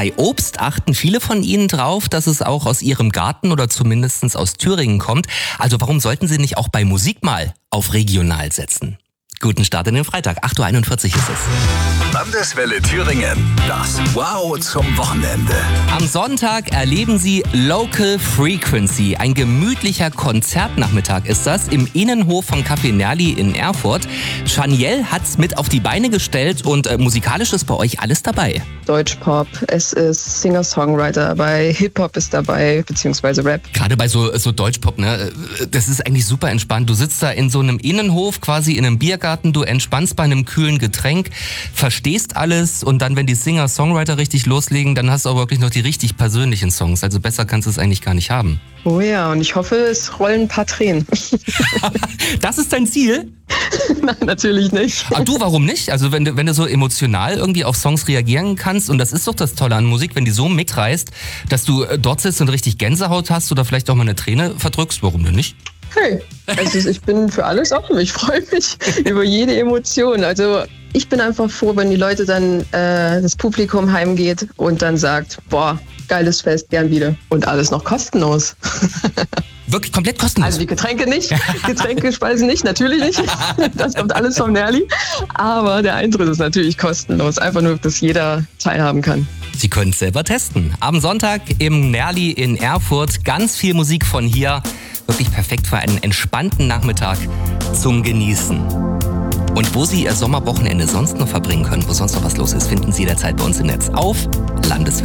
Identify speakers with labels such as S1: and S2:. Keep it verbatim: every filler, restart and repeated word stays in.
S1: Bei Obst achten viele von Ihnen drauf, dass es auch aus Ihrem Garten oder zumindest aus Thüringen kommt. Also warum sollten Sie nicht auch bei Musik mal auf regional setzen? Guten Start in den Freitag, acht Uhr einundvierzig ist es.
S2: Landeswelle Thüringen, das Wow zum Wochenende.
S1: Am Sonntag erleben Sie Local Frequency. Ein gemütlicher Konzertnachmittag ist das im Innenhof vom Café Nerli in Erfurt. Chaniel hat's mit auf die Beine gestellt und äh, musikalisch ist bei euch alles dabei.
S3: Deutschpop, es ist Singer-Songwriter dabei, Hip-Hop ist dabei, beziehungsweise Rap.
S1: Gerade bei so, so Deutschpop, ne, das ist eigentlich super entspannt. Du sitzt da in so einem Innenhof, quasi in einem Biergarten, du entspannst bei einem kühlen Getränk, verstehst alles und dann, wenn die Singer-Songwriter richtig loslegen, dann hast du auch wirklich noch die richtig persönlichen Songs. Also besser kannst du es eigentlich gar nicht haben.
S3: Oh ja, und ich hoffe, es rollen ein paar Tränen.
S1: Das ist dein Ziel?
S3: Nein, natürlich nicht.
S1: Aber du, warum nicht? Also wenn du, wenn du so emotional irgendwie auf Songs reagieren kannst, und das ist doch das Tolle an Musik, wenn die so mitreißt, dass du dort sitzt und richtig Gänsehaut hast oder vielleicht auch mal eine Träne verdrückst, warum denn nicht?
S3: Hey, also ich bin für alles offen. Ich freue mich über jede Emotion. Also ich bin einfach froh, wenn die Leute dann, äh, das Publikum heimgeht und dann sagt, boah, geiles Fest, gern wieder. Und alles noch kostenlos.
S1: Wirklich komplett kostenlos?
S3: Also die Getränke nicht, Getränke, Speisen nicht, natürlich nicht. Das kommt alles vom Nerli. Aber der Eintritt ist natürlich kostenlos. Einfach nur, dass jeder teilhaben kann.
S1: Sie können es selber testen. Am Sonntag im Nerli in Erfurt. Ganz viel Musik von hier. Wirklich perfekt für einen entspannten Nachmittag zum Genießen. Und wo Sie Ihr Sommerwochenende sonst noch verbringen können, wo sonst noch was los ist, finden Sie derzeit bei uns im Netz auf Landeswelle.